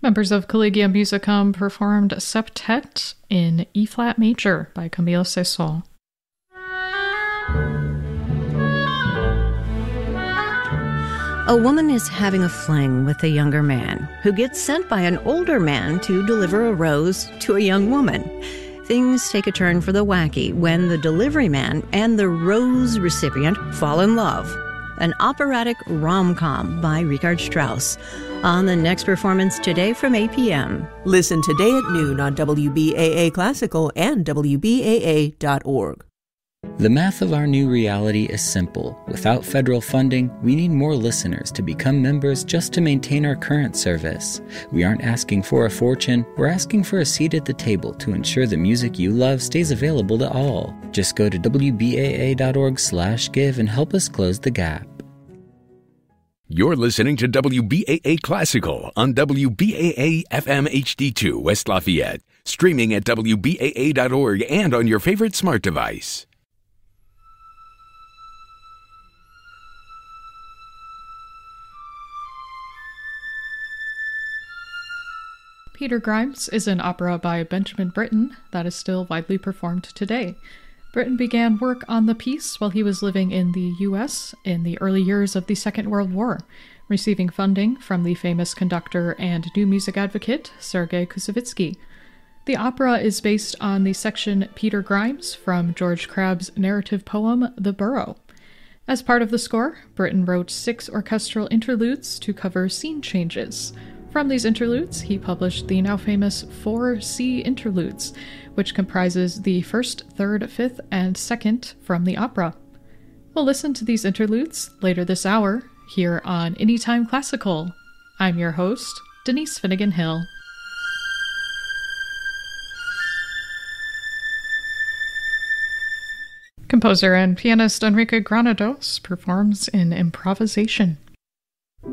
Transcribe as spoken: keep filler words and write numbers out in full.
Members of Collegium Musicum performed Septet in E-flat major by Camille Saint-Saëns. A woman is having a fling with a younger man who gets sent by an older man to deliver a rose to a young woman. Things take a turn for the wacky when the delivery man and the rose recipient fall in love. An operatic rom-com by Richard Strauss. On the next performance today from eight p.m. Listen today at noon on W B A A Classical and W B A A dot org. The math of our new reality is simple. Without federal funding, we need more listeners to become members just to maintain our current service. We aren't asking for a fortune, we're asking for a seat at the table to ensure the music you love stays available to all. Just go to W B A A dot org slash give and help us close the gap. You're listening to W B A A Classical on W B A A F M H D two West Lafayette, streaming at W B A A dot org and on your favorite smart device. Peter Grimes is an opera by Benjamin Britten that is still widely performed today. Britten began work on the piece while he was living in the U S in the early years of the Second World War, receiving funding from the famous conductor and new music advocate Sergei Koussevitzky. The opera is based on the section Peter Grimes from George Crabbe's narrative poem The Burrow. As part of the score, Britten wrote six orchestral interludes to cover scene changes. From these interludes, he published the now famous Four C Interludes, which comprises the first, third, fifth, and second from the opera. We'll listen to these interludes later this hour here on Anytime Classical. I'm your host, Denise Finnegan Hill. Composer and pianist Enrique Granados performs in improvisation.